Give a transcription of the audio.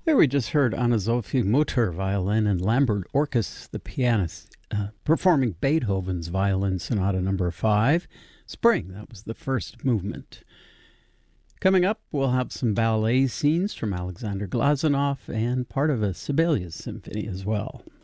There we just heard Anna Sophie Mutter violin and Lambert Orkus, the pianist, performing Beethoven's Violin Sonata No. 5, Spring. That was the first movement. Coming up, we'll have some ballet scenes from Alexander Glazunov and part of a Sibelius symphony as well.